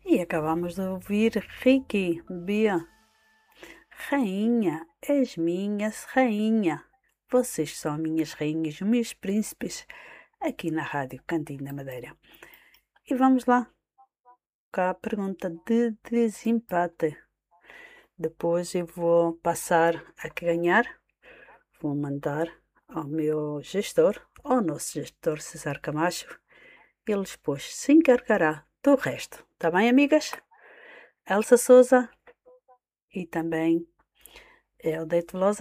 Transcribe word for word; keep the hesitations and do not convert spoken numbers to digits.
E acabamos de ouvir Ricky, Bia. Rainha, és minha rainha. Vocês são minhas rainhas, os meus príncipes, aqui na Rádio Cantinho da Madeira. E vamos lá, cá a pergunta de desempate. Depois eu vou passar a ganhar, vou mandar ao meu gestor, ao nosso gestor César Camacho, ele depois se encarregará do resto. Tá bem, amigas? Elsa Souza e também Eldeito Velosa.